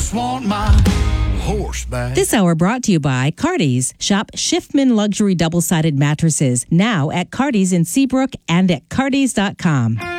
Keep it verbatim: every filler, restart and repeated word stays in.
just want my horse back. This hour brought to you by Cardi's. Shop Schiffman Luxury Double-Sided Mattresses now at Cardi's in Seabrook and at cardis dot com.